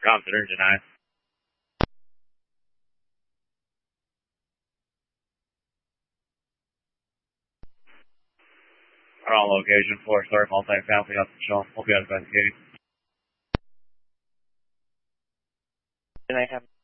Consider denied. We're on location, 4-star multi-family hospital. We'll be investigating. Can I have